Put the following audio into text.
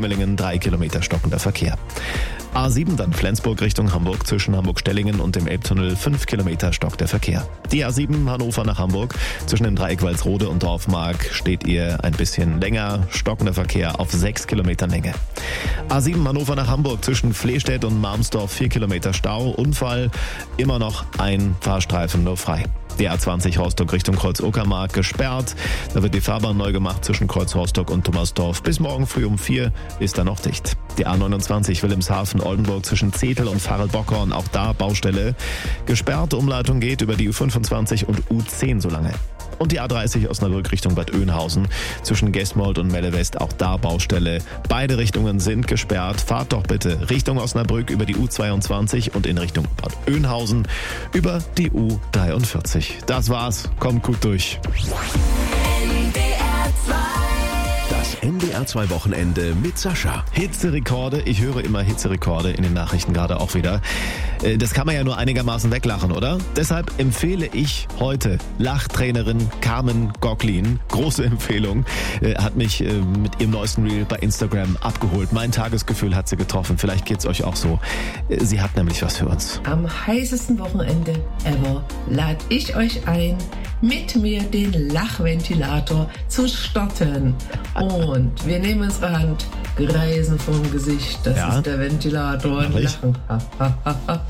Grimmelingen 3 Kilometer stockender Verkehr. A7 dann Flensburg Richtung Hamburg, zwischen Hamburg-Stellingen und dem Elbtunnel 5 Kilometer stockt der Verkehr. Die A7 Hannover nach Hamburg, zwischen dem Dreieck Walsrode und Dorfmark steht ihr ein bisschen länger, stockender Verkehr auf 6 Kilometern Länge. A7 Hannover nach Hamburg, zwischen Flehstedt und Marmsdorf 4 Kilometer Stau, Unfall, immer noch ein Fahrstreifen nur frei. Die A20 Rostock Richtung Kreuz-Uckermark gesperrt. Da wird die Fahrbahn neu gemacht zwischen Kreuz-Rostock und Thomasdorf. Bis morgen früh um 4 ist da noch dicht. Die A29 Wilhelmshaven-Oldenburg zwischen Zetel und Farel-Bockhorn. Auch da Baustelle. Gesperrte Umleitung geht über die U25 und U10 so lange. Und die A30 Osnabrück Richtung Bad Oeynhausen zwischen Gesmold und Melle West, auch da Baustelle. Beide Richtungen sind gesperrt. Fahrt doch bitte Richtung Osnabrück über die U22 und in Richtung Bad Oeynhausen über die U43. Das war's. Kommt gut durch. Das NDR 2 Wochenende mit Sascha. Hitzerekorde, ich höre immer Hitzerekorde in den Nachrichten gerade auch wieder. Das kann man ja nur einigermaßen weglachen, oder? Deshalb empfehle ich heute Lachtrainerin Carmen Gocklin. Große Empfehlung. Hat mich mit ihrem neuesten Reel bei Instagram abgeholt. Mein Tagesgefühl hat sie getroffen. Vielleicht geht's euch auch so. Sie hat nämlich was für uns. Am heißesten Wochenende ever lade ich euch ein, mit mir den Lachventilator zu starten. Und wir nehmen unsere Hand, greisen vom Gesicht. Das ist der Ventilator und lachen.